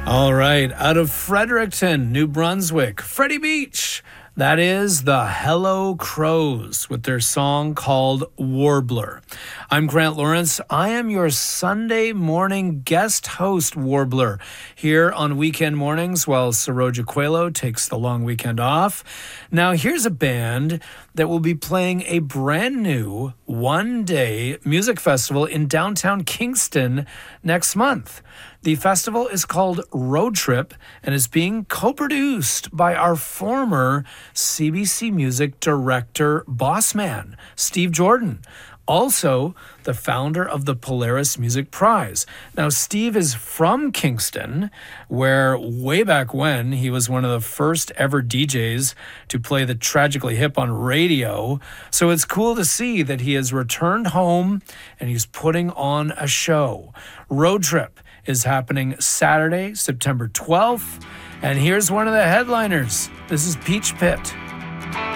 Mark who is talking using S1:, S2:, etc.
S1: All right, out of Fredericton, New Brunswick, Freddie Beach. That is the Hello Crows with their song called Warbler. I'm Grant Lawrence. I am your Sunday morning guest host, Warbler, here on weekend mornings while Saroja Coelho takes the long weekend off. Now, here's a band that will be playing a brand new one-day music festival in downtown Kingston next month. The festival is called Road Trip and is being co-produced by our former CBC Music director, boss man, Steve Jordan, also the founder of the Polaris Music Prize. Now, Steve is from Kingston, where way back when he was one of the first ever DJs to play the Tragically Hip on radio. So it's cool to see that he has returned home and he's putting on a show. Road Trip is happening Saturday, September 12th. And here's one of the headliners. This is Peach Pit.